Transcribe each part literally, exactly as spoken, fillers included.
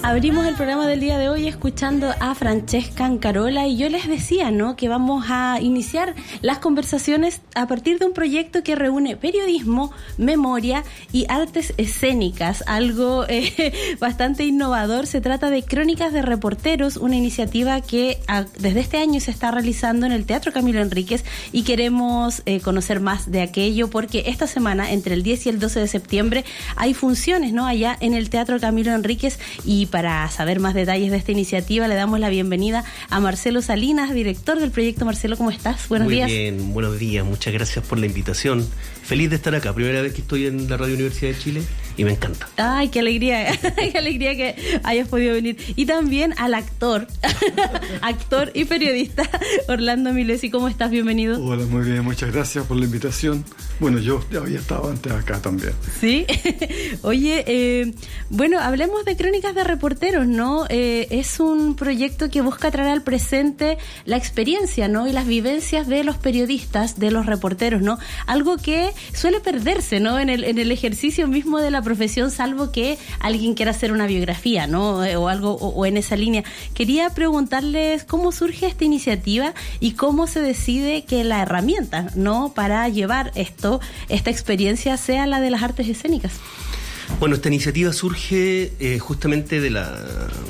Abrimos el programa del día de hoy escuchando a Francesca Ancarola y yo les decía, ¿no?, que vamos a iniciar las conversaciones a partir de un proyecto que reúne periodismo, memoria y artes escénicas, algo eh, bastante innovador. Se trata de Crónicas de Reporteros, una iniciativa que a, desde este año se está realizando en el Teatro Camilo Enríquez y queremos eh, conocer más de aquello porque esta semana, entre el diez y el doce de septiembre, hay funciones, ¿no?, allá en el Teatro Camilo Enríquez. Y para saber más detalles de esta iniciativa le damos la bienvenida a Marcelo Salinas, director del proyecto. Marcelo, ¿cómo estás? Buenos Muy días. Muy bien, buenos días, muchas gracias por la invitación. Feliz de estar acá, primera vez que estoy en la Radio Universidad de Chile y me encanta. Ay, qué alegría, qué alegría que hayas podido venir. Y también al actor, actor y periodista Orlando Milesi. ¿Cómo estás? Bienvenido. Hola, muy bien, muchas gracias por la invitación. Bueno, yo ya había estado antes acá también. Sí. Oye, eh, bueno, hablemos de Crónicas de Reporteros, ¿no? Eh, es un proyecto que busca traer al presente la experiencia, ¿no?, y las vivencias de los periodistas, de los reporteros, ¿no? Algo que suele perderse, ¿no?, en el, en el ejercicio mismo de la profesión, salvo que alguien quiera hacer una biografía, ¿no?, o algo, o, o en esa línea. Quería preguntarles cómo surge esta iniciativa y cómo se decide que la herramienta, ¿no?, para llevar esto, esta experiencia, sea la de las artes escénicas. Bueno, esta iniciativa surge eh, justamente de la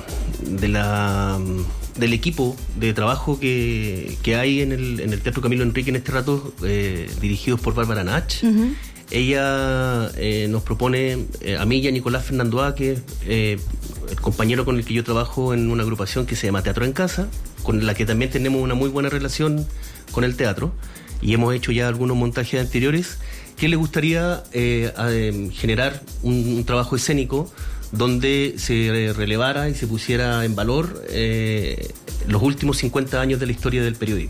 de la del equipo de trabajo que, que hay en el, en el Teatro Camilo Enríquez en este rato, eh, dirigidos por Bárbara Nach. Uh-huh. Ella eh, nos propone, eh, a mí y a Nicolás Fernandoa, que es eh, el compañero con el que yo trabajo en una agrupación que se llama Teatro en Casa, con la que también tenemos una muy buena relación con el teatro, y hemos hecho ya algunos montajes anteriores, que le gustaría eh, eh, generar un, un trabajo escénico donde se relevara y se pusiera en valor eh, los últimos cincuenta años de la historia del periodismo.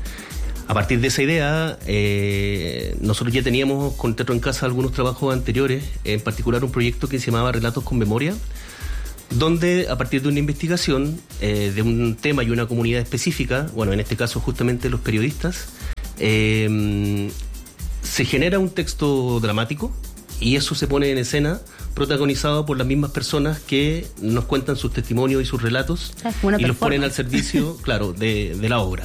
A partir de esa idea, eh, nosotros ya teníamos con Teatro en Casa algunos trabajos anteriores, en particular un proyecto que se llamaba Relatos con Memoria, donde a partir de una investigación eh, de un tema y una comunidad específica, bueno, en este caso justamente los periodistas, eh, se genera un texto dramático y eso se pone en escena protagonizado por las mismas personas que nos cuentan sus testimonios y sus relatos y los ponen al servicio, claro, de, de la obra.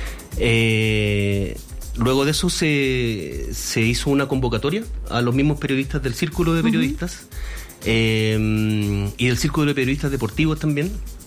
Eh, luego de eso se, se hizo una convocatoria a los mismos periodistas del Círculo de Periodistas, uh-huh. eh, y del Círculo de Periodistas Deportivos también,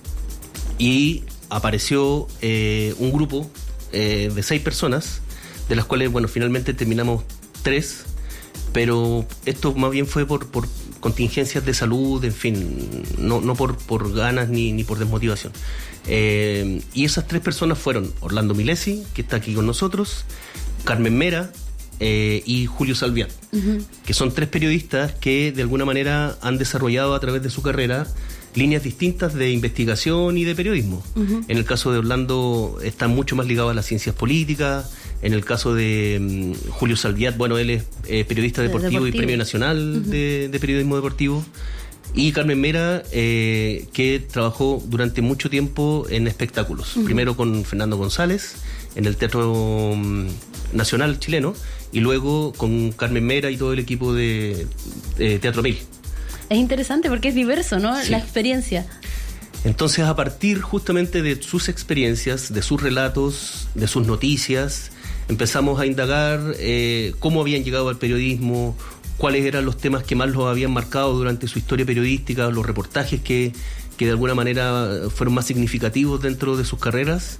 y apareció eh, un grupo eh, de seis personas, de las cuales, bueno, finalmente terminamos tres, pero esto más bien fue por, por contingencias de salud, en fin, no, no por, por ganas ni, ni por desmotivación. Eh, y esas tres personas fueron Orlando Milesi, que está aquí con nosotros, Carmen Mera eh, y Julio Salviat, uh-huh. que son tres periodistas que de alguna manera han desarrollado a través de su carrera líneas distintas de investigación y de periodismo. Uh-huh. En el caso de Orlando están mucho más ligados a las ciencias políticas. En el caso de um, Julio Salviat, bueno, él es eh, periodista deportivo, deportivo y Premio Nacional uh-huh. de, de Periodismo Deportivo. Y Carmen Mera, eh, que trabajó durante mucho tiempo en espectáculos. Uh-huh. Primero con Fernando González, en el Teatro um, Nacional chileno, y luego con Carmen Mera y todo el equipo de, de Teatro Mil. Es interesante porque es diverso, ¿no? Sí. La experiencia. Entonces, a partir justamente de sus experiencias, de sus relatos, de sus noticias, empezamos a indagar eh, cómo habían llegado al periodismo, cuáles eran los temas que más los habían marcado durante su historia periodística, los reportajes que, que de alguna manera fueron más significativos dentro de sus carreras.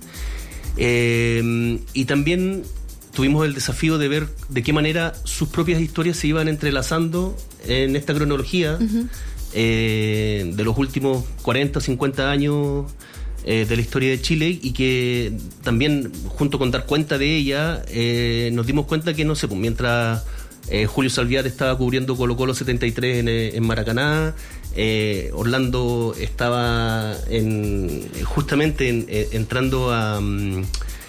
Eh, y también tuvimos el desafío de ver de qué manera sus propias historias se iban entrelazando en esta cronología uh-huh. eh, de los últimos cuarenta, cincuenta años eh, de la historia de Chile, y que también, junto con dar cuenta de ella, eh, nos dimos cuenta que, no sé, pues, mientras eh, Julio Salviat estaba cubriendo Colo Colo setenta y tres en, en Maracaná, eh, Orlando estaba en, justamente en, eh, entrando a... Um,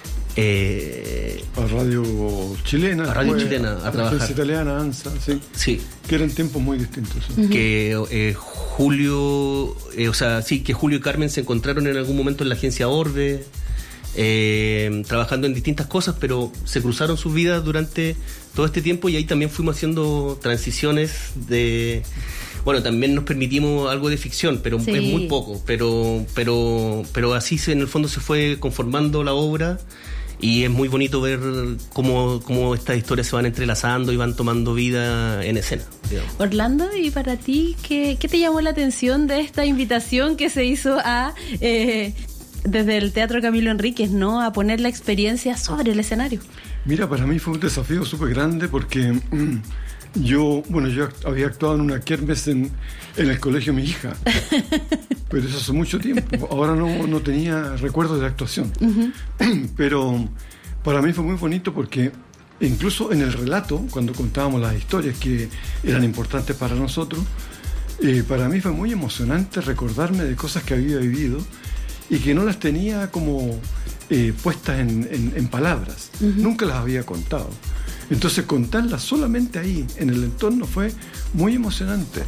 Eh, a Radio Chilena, a Radio Chilena a, a trabajar. La italiana, ANSA, sí. Sí. Que eran tiempos muy distintos. ¿Sí? Uh-huh. Que eh, Julio, eh, o sea, sí, que Julio y Carmen se encontraron en algún momento en la agencia Orbe. eh, trabajando en distintas cosas, pero se cruzaron sus vidas durante todo este tiempo y ahí también fuimos haciendo transiciones de... Bueno, también nos permitimos algo de ficción, pero sí. es muy poco, pero, pero, pero así se, en el fondo se fue conformando la obra. Y es muy bonito ver cómo, cómo estas historias se van entrelazando y van tomando vida en escena, digamos. Orlando, ¿y para ti qué, qué te llamó la atención de esta invitación que se hizo a eh, desde el Teatro Camilo Enríquez, ¿no? A poner la experiencia sobre el escenario? Mira, para mí fue un desafío súper grande porque mm, yo, bueno, yo había actuado en una kermés en, en el colegio de mi hija, pero eso hace mucho tiempo. Ahora no, no tenía recuerdos de actuación. Uh-huh. Pero para mí fue muy bonito porque incluso en el relato, cuando contábamos las historias que eran importantes para nosotros, eh, para mí fue muy emocionante recordarme de cosas que había vivido y que no las tenía como eh, puestas en, en, en palabras. Uh-huh. Nunca las había contado. Entonces contarlas solamente ahí, en el entorno, fue muy emocionante.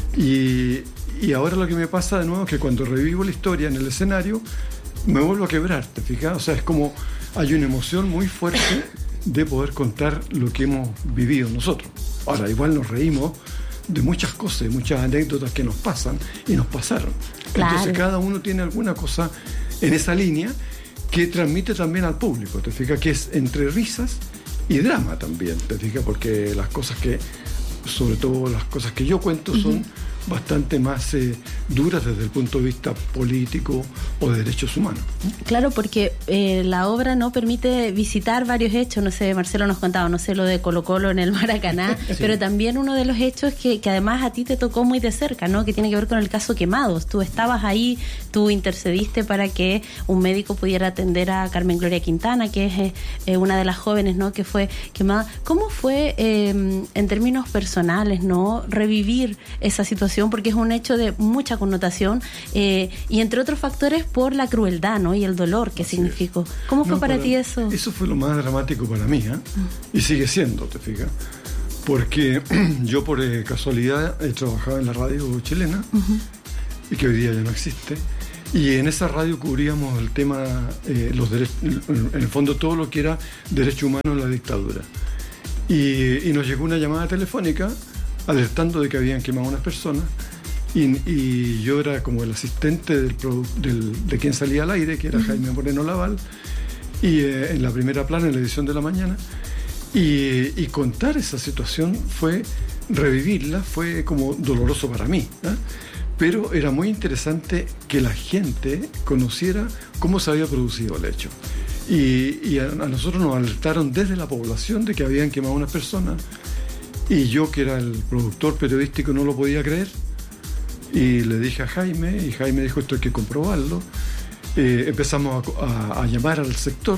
Y, y ahora lo que me pasa de nuevo es que cuando revivo la historia en el escenario, me vuelvo a quebrar, ¿te fijas? O sea, es como hay una emoción muy fuerte de poder contar lo que hemos vivido nosotros. Ahora, igual nos reímos de muchas cosas, de muchas anécdotas que nos pasan y nos pasaron. Claro. Entonces cada uno tiene alguna cosa en esa línea que transmite también al público, ¿te fijas? Que es entre risas y drama también, ¿te fijas? Porque las cosas que, sobre todo las cosas que yo cuento, son uh-huh. bastante más eh, duras desde el punto de vista político o de derechos humanos. Claro, porque eh, la obra no permite visitar varios hechos, no sé, Marcelo nos contaba, no sé, lo de Colo Colo en el Maracaná, sí. pero también uno de los hechos que, que además a ti te tocó muy de cerca, ¿no? Que tiene que ver con el caso Quemados. Tú estabas ahí, tú intercediste para que un médico pudiera atender a Carmen Gloria Quintana, que es eh, una de las jóvenes, ¿no? Que fue quemada. ¿Cómo fue eh, en términos personales, ¿no? Revivir esa situación, porque es un hecho de mucha connotación eh, y entre otros factores por la crueldad, ¿no? Y el dolor que Así significó. Es. ¿Cómo fue no, para, para ti eso? Eso fue lo más dramático para mí, ¿eh? Mm. Y sigue siendo, te fijas. Porque yo por eh, casualidad he trabajado en la radio chilena, uh-huh. y que hoy día ya no existe, y en esa radio cubríamos el tema, eh, los derechos, en el fondo todo lo que era derechos humanos en la dictadura. Y, y nos llegó una llamada telefónica alertando de que habían quemado a unas personas y, y yo era como el asistente del, del, de quien salía al aire, que era uh-huh. Jaime Moreno Laval, y eh, en la primera plana, en la edición de la mañana, y, y contar esa situación fue, revivirla, fue como doloroso para mí, ¿eh? Pero era muy interesante que la gente conociera cómo se había producido el hecho. Y, y a, a nosotros nos alertaron desde la población de que habían quemado a unas personas. Y yo, que era el productor periodístico, no lo podía creer. Y le dije a Jaime, y Jaime dijo, esto hay que comprobarlo. Eh, empezamos a, a, a llamar al sector,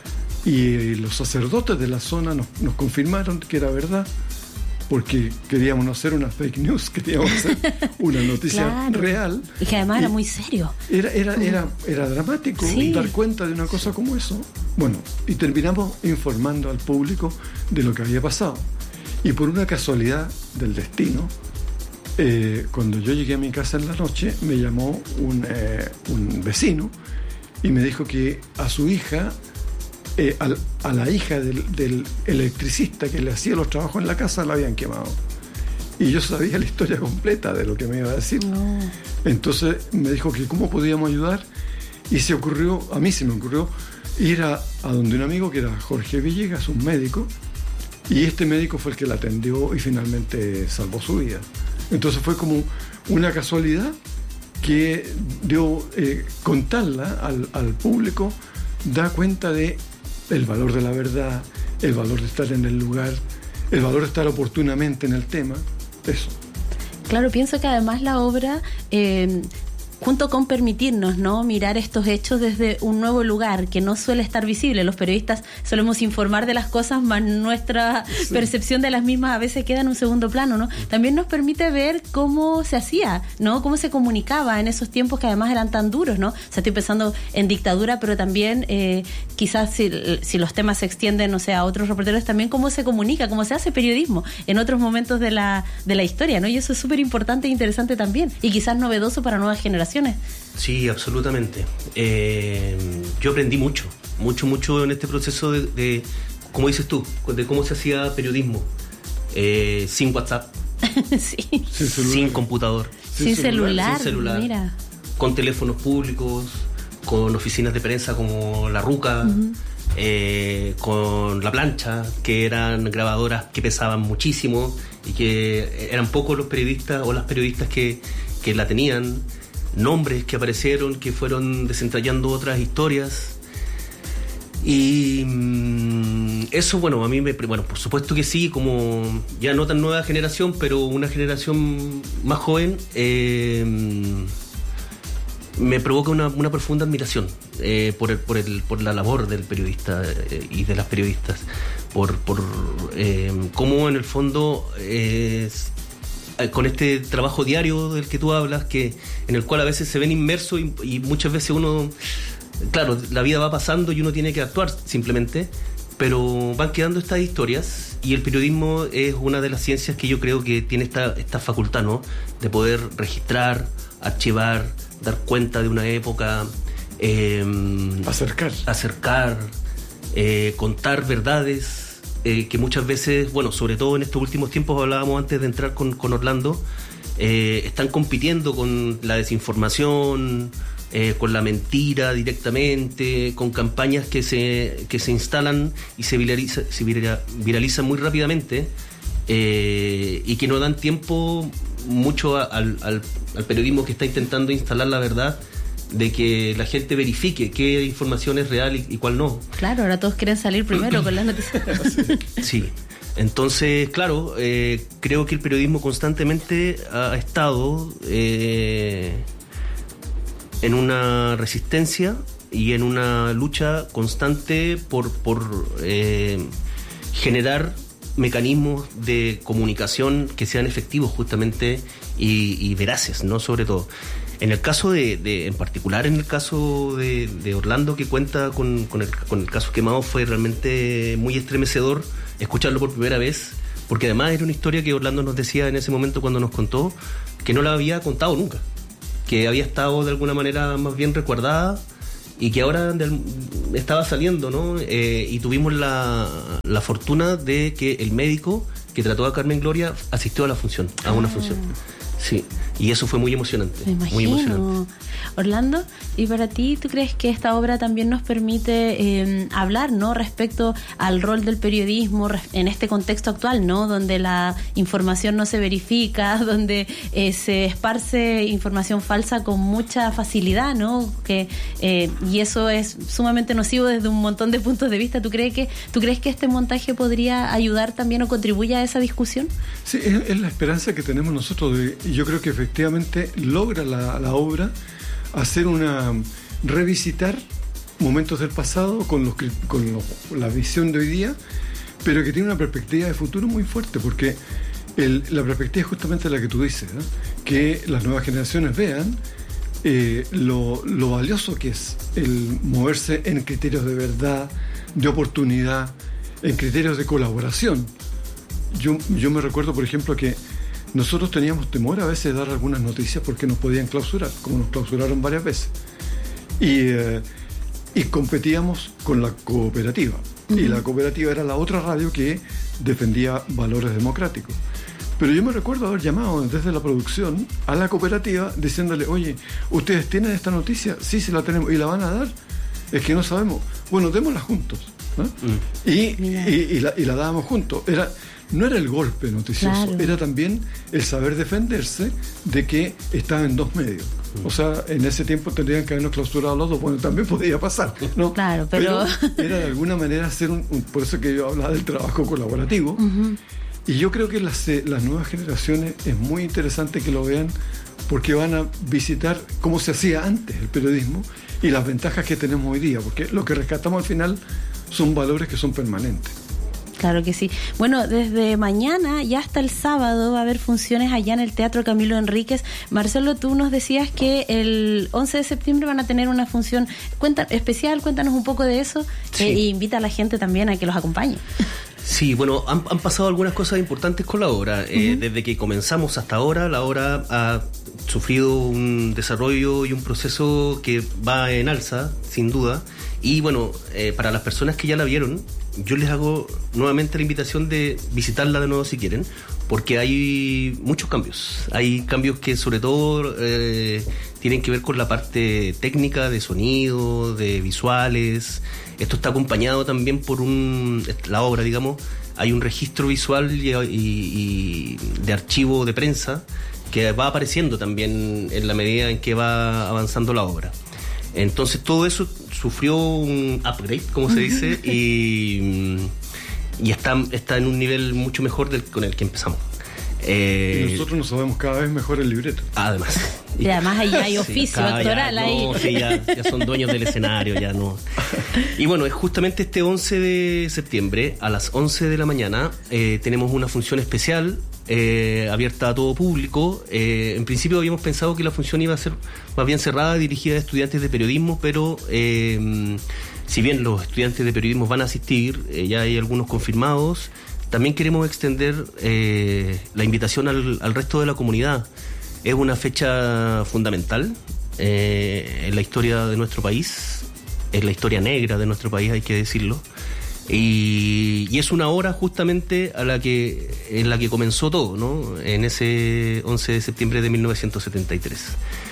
y los sacerdotes de la zona nos, nos confirmaron que era verdad, porque queríamos no hacer una fake news, queríamos hacer una noticia claro. real. Y que además y era muy serio. Era, era, era, era dramático sí. dar cuenta de una cosa como eso. Bueno, y terminamos informando al público de lo que había pasado. Y por una casualidad del destino, eh, cuando yo llegué a mi casa en la noche, me llamó un, eh, un vecino y me dijo que a su hija, eh, a, a la hija del, del electricista que le hacía los trabajos en la casa, la habían quemado. Y yo sabía la historia completa de lo que me iba a decir. No. Entonces me dijo que cómo podíamos ayudar, y se ocurrió, a mí se me ocurrió, ir a, a donde un amigo que era Jorge Villegas, un médico, y este médico fue el que la atendió y finalmente salvó su vida. Entonces fue como una casualidad que dio, eh, contarla al, al público da cuenta de el valor de la verdad, el valor de estar en el lugar, el valor de estar oportunamente en el tema, eso. Claro, pienso que además la obra... Eh, junto con permitirnos, ¿no?, mirar estos hechos desde un nuevo lugar que no suele estar visible. Los periodistas solemos informar de las cosas, más nuestra sí. percepción de las mismas a veces queda en un segundo plano, ¿no? También nos permite ver cómo se hacía, ¿no?, cómo se comunicaba en esos tiempos que además eran tan duros, ¿no? O sea, estoy pensando en dictadura, pero también eh, quizás si, si los temas se extienden, no sé, a otros reporteros, también cómo se comunica, cómo se hace periodismo en otros momentos de la, de la historia, ¿no? Y eso es súper importante e interesante también, y quizás novedoso para nuevas generaciones. Sí, absolutamente. Eh, yo aprendí mucho mucho, mucho en este proceso de, de como dices tú, de cómo se hacía periodismo, eh, sin WhatsApp, sí. sin, sin computador, sin, sin, celular, sin celular, mira. Con teléfonos públicos, con oficinas de prensa como La Ruca, uh-huh. eh, con La Plancha, que eran grabadoras que pesaban muchísimo y que eran pocos los periodistas o las periodistas que, que la tenían, nombres que aparecieron, que fueron desentrañando otras historias. Y mmm, eso, bueno, a mí me... Bueno, por supuesto que sí, como ya no tan nueva generación, pero una generación más joven, eh, me provoca una, una profunda admiración eh, por, el, por, el, por la labor del periodista eh, y de las periodistas, por, por eh, cómo en el fondo... Eh, con este trabajo diario del que tú hablas, que en el cual a veces se ven inmersos y, y muchas veces uno, claro, la vida va pasando y uno tiene que actuar simplemente, pero van quedando estas historias y el periodismo es una de las ciencias que yo creo que tiene esta, esta facultad, ¿no? De poder registrar, archivar, dar cuenta de una época, eh, acercar, acercar eh, contar verdades. Eh, que muchas veces, bueno, sobre todo en estos últimos tiempos, hablábamos antes de entrar con, con Orlando, eh, están compitiendo con la desinformación, eh, con la mentira directamente, con campañas que se, que se instalan y se, viraliza, se vira, viralizan muy rápidamente eh, y que no dan tiempo mucho a, al, al, al periodismo que está intentando instalar la verdad, de que la gente verifique qué información es real y, y cuál no. Claro, ahora todos quieren salir primero con las noticias. Sí, entonces, claro, eh, creo que el periodismo constantemente ha estado eh, en una resistencia y en una lucha constante por, por eh, generar mecanismos de comunicación que sean efectivos justamente y, y veraces, ¿no? Sobre todo. En el caso de, de, en particular en el caso de, de Orlando, que cuenta con, con, el, con el caso quemado, fue realmente muy estremecedor escucharlo por primera vez, porque además era una historia que Orlando nos decía en ese momento cuando nos contó, que no la había contado nunca, que había estado de alguna manera más bien resguardada y que ahora de, estaba saliendo, ¿no? Eh, y tuvimos la, la fortuna de que el médico que trató a Carmen Gloria asistió a la función, a una ah. función. Sí, y eso fue muy emocionante. Me imagino. Muy emocionante. Orlando, y para ti, ¿tú crees que esta obra también nos permite eh, hablar, ¿no? respecto al rol del periodismo en este contexto actual, ¿no? Donde la información no se verifica, donde eh, se esparce información falsa con mucha facilidad, ¿no? Que, eh, y eso es sumamente nocivo desde un montón de puntos de vista. ¿Tú crees que, tú crees que este montaje podría ayudar también o contribuye a esa discusión? Sí, es, es la esperanza que tenemos nosotros de, y yo creo que efectivamente logra la, la obra hacer una revisitar momentos del pasado con los con los, la visión de hoy día, pero que tiene una perspectiva de futuro muy fuerte, porque el, la perspectiva es justamente la que tú dices, ¿no? Que las nuevas generaciones vean eh, lo, lo valioso que es el moverse en criterios de verdad, de oportunidad, en criterios de colaboración. Yo, yo me recuerdo, por ejemplo, que nosotros teníamos temor a veces de dar algunas noticias porque nos podían clausurar, como nos clausuraron varias veces. Y, eh, y competíamos con la cooperativa. Uh-huh. Y la cooperativa era la otra radio que defendía valores democráticos. Pero yo me recuerdo haber llamado desde la producción a la cooperativa diciéndole, oye, ¿ustedes tienen esta noticia? Sí, sí la tenemos. ¿Y la van a dar? Es que no sabemos. Bueno, démosla juntos, ¿no? Uh-huh. y, y, y, la, y la dábamos juntos. Era... No era el golpe noticioso, claro. Era también el saber defenderse de que estaba en dos medios. O sea, en ese tiempo tendrían que habernos clausurado los dos. Bueno, también podía pasar, ¿no? Claro, pero... pero era de alguna manera hacer un, un... Por eso que yo hablaba del trabajo colaborativo. Uh-huh. Y yo creo que las, las nuevas generaciones es muy interesante que lo vean porque van a visitar cómo se hacía antes el periodismo y las ventajas que tenemos hoy día. Porque lo que rescatamos al final son valores que son permanentes. Claro que sí. Bueno, desde mañana y hasta el sábado va a haber funciones allá en el Teatro Camilo Enríquez. Marcelo, tú nos decías que el once de septiembre van a tener una función cuenta, especial. Cuéntanos un poco de eso. Sí. Eh, e invita a la gente también a que los acompañe. Sí, bueno, han, han pasado algunas cosas importantes con la obra. Uh-huh. Eh, desde que comenzamos hasta ahora, la obra ha sufrido un desarrollo y un proceso que va en alza, sin duda. Y bueno, eh, para las personas que ya la vieron, yo les hago nuevamente la invitación de visitarla de nuevo si quieren, porque hay muchos cambios. Hay cambios que sobre todo eh, tienen que ver con la parte técnica de sonido, de visuales. Esto está acompañado también por un la obra, digamos, hay un registro visual y, y, y de archivo de prensa que va apareciendo también en la medida en que va avanzando la obra. Entonces todo eso sufrió un upgrade, como se dice, y, y está, está en un nivel mucho mejor del, con el que empezamos. Eh, y nosotros nos sabemos cada vez mejor el libreto. Además. Y además ahí hay oficio sí, actoral ya, ahí. No, sí, ya, ya son dueños del escenario, ya no. Y bueno, es justamente este once de septiembre, a las once de la mañana, eh, tenemos una función especial, eh, abierta a todo público. Eh, en principio habíamos pensado que la función iba a ser más bien cerrada, dirigida a estudiantes de periodismo, pero eh, si bien los estudiantes de periodismo van a asistir, eh, ya hay algunos confirmados, también queremos extender eh, la invitación al, al resto de la comunidad. Es una fecha fundamental eh, en la historia de nuestro país, es la historia negra de nuestro país, hay que decirlo, y, y es una hora justamente a la que en la que comenzó todo, ¿no? En ese once de septiembre de mil novecientos setenta y tres.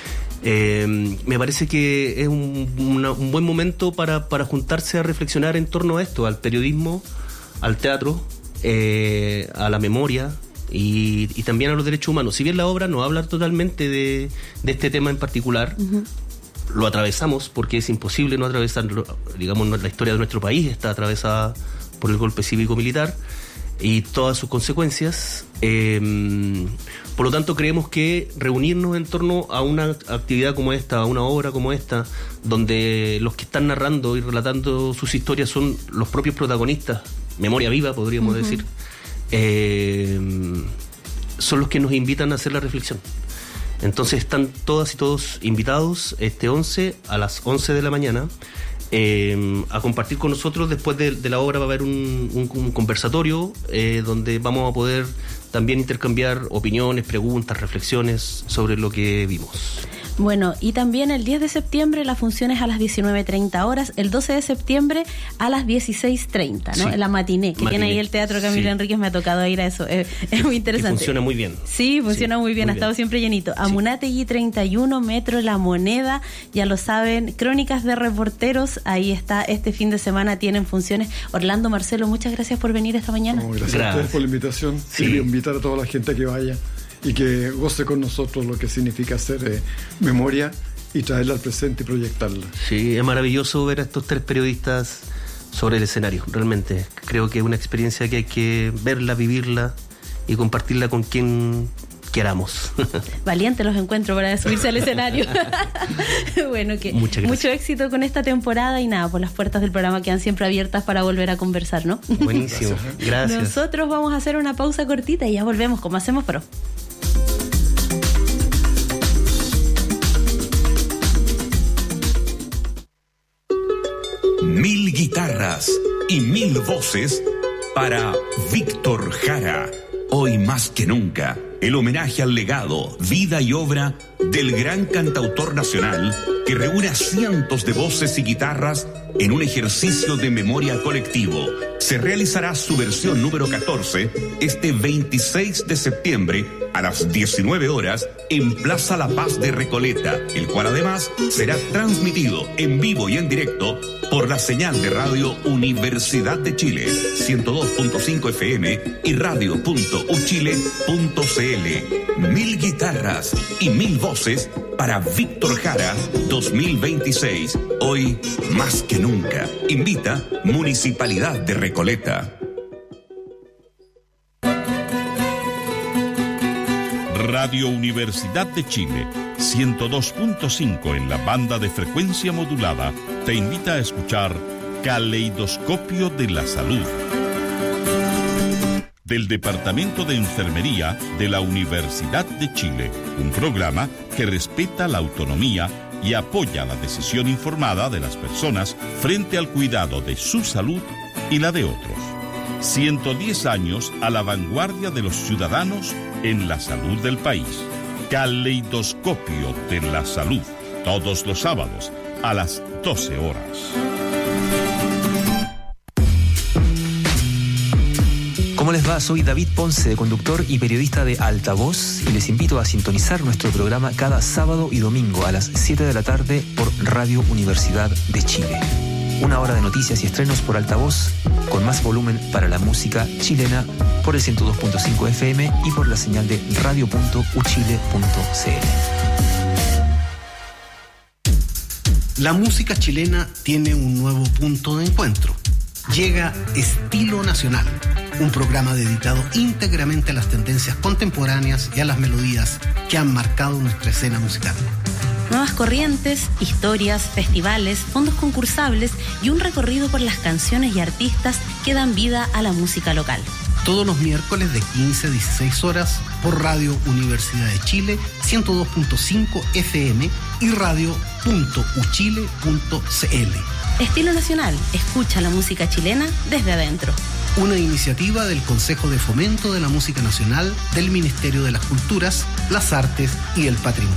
Eh, me parece que es un, una, un buen momento para, para juntarse a reflexionar en torno a esto, al periodismo, al teatro, eh, a la memoria y, y también a los derechos humanos. Si bien la obra no habla totalmente de, de este tema en particular, uh-huh. lo atravesamos porque es imposible no atravesarlo. Digamos, la historia de nuestro país está atravesada por el golpe cívico-militar y todas sus consecuencias. Eh, por lo tanto, creemos que reunirnos en torno a una actividad como esta, a una obra como esta, donde los que están narrando y relatando sus historias son los propios protagonistas, memoria viva, podríamos uh-huh. decir, eh, son los que nos invitan a hacer la reflexión. Entonces están todas y todos invitados este once a las once de la mañana eh, a compartir con nosotros. Después de, de la obra va a haber un, un, un conversatorio eh, donde vamos a poder también intercambiar opiniones, preguntas, reflexiones sobre lo que vimos. Bueno, y también el diez de septiembre la función es a las diecinueve treinta horas, el doce de septiembre a las dieciséis treinta, ¿no? Sí. La matiné, que matiné. Tiene ahí el Teatro Camilo sí. Enríquez, me ha tocado ir a eso, es, es muy interesante. Y funciona muy bien. Sí, funciona sí, muy bien, muy ha estado bien. Siempre llenito. Sí. Amunátegui treinta y uno, Metro La Moneda, ya lo saben, Crónicas de Reporteros, ahí está, este fin de semana tienen funciones. Orlando, Marcelo, muchas gracias por venir esta mañana. No, gracias, gracias a ustedes por la invitación, sí. y invitar a toda la gente a que vaya y que goce con nosotros lo que significa hacer eh, memoria y traerla al presente y proyectarla. Sí, es maravilloso ver a estos tres periodistas sobre el escenario, realmente. Creo que es una experiencia que hay que verla, vivirla y compartirla con quien queramos. Valiente los encuentro para subirse al escenario. Bueno, que mucho éxito con esta temporada y nada, pues las puertas del programa quedan siempre abiertas para volver a conversar, ¿no? Buenísimo, gracias. gracias. Nosotros vamos a hacer una pausa cortita y ya volvemos como hacemos, pero... Mil guitarras y mil voces para Víctor Jara. Hoy más que nunca, el homenaje al legado, vida y obra del gran cantautor nacional que reúne a cientos de voces y guitarras en un ejercicio de memoria colectivo. Se realizará su versión número catorce este veintiséis de septiembre a las diecinueve horas en Plaza La Paz de Recoleta, el cual además será transmitido en vivo y en directo por la señal de radio Universidad de Chile, ciento dos punto cinco F M y radio punto u chile punto c l. Mil guitarras y mil voces para Víctor Jara dos mil veintiséis. Hoy más que nunca. Invita Municipalidad de Recoleta. Radio Universidad de Chile, ciento dos punto cinco en la banda de frecuencia modulada, te invita a escuchar Caleidoscopio de la Salud. Del Departamento de Enfermería de la Universidad de Chile, un programa que respeta la autonomía y apoya la decisión informada de las personas frente al cuidado de su salud y la de otros. ciento diez años a la vanguardia de los ciudadanos en la salud del país. Caleidoscopio de la Salud, todos los sábados a las doce horas. ¿Cómo les va? Soy David Ponce, conductor y periodista de Altavoz, y les invito a sintonizar nuestro programa cada sábado y domingo a las siete de la tarde por Radio Universidad de Chile. Una hora de noticias y estrenos por Altavoz, con más volumen para la música chilena por el ciento dos punto cinco F M y por la señal de radio punto u chile punto c l. La música chilena tiene un nuevo punto de encuentro. Llega Estilo Nacional, un programa dedicado íntegramente a las tendencias contemporáneas y a las melodías que han marcado nuestra escena musical. Nuevas corrientes, historias, festivales, fondos concursables y un recorrido por las canciones y artistas que dan vida a la música local. Todos los miércoles de quince a dieciséis horas por Radio Universidad de Chile, ciento dos punto cinco F M y radio punto u chile punto c l. Estilo Nacional, escucha la música chilena desde adentro. Una iniciativa del Consejo de Fomento de la Música Nacional del Ministerio de las Culturas, las Artes y el Patrimonio.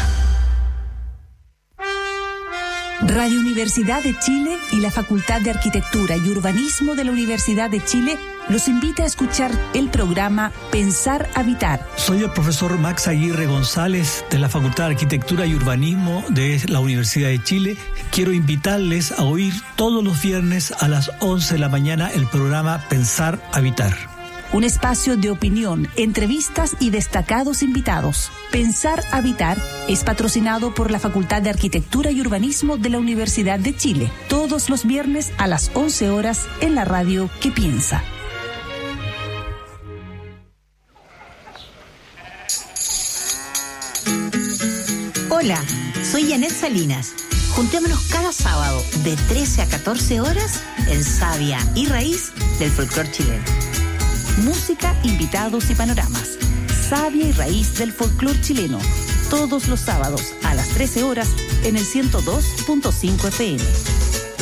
Radio Universidad de Chile y la Facultad de Arquitectura y Urbanismo de la Universidad de Chile los invita a escuchar el programa Pensar Habitar. Soy el profesor Max Aguirre González de la Facultad de Arquitectura y Urbanismo de la Universidad de Chile. Quiero invitarles a oír todos los viernes a las once de la mañana el programa Pensar Habitar. Un espacio de opinión, entrevistas y destacados invitados. Pensar Habitar es patrocinado por la Facultad de Arquitectura y Urbanismo de la Universidad de Chile. Todos los viernes a las once horas en la radio que piensa. Hola, soy Janet Salinas. Juntémonos cada sábado de trece a catorce horas en Savia y Raíz del folclore chileno. Música, invitados y panoramas. Savia y Raíz del folclore chileno. Todos los sábados a las trece horas en el ciento dos punto cinco F M.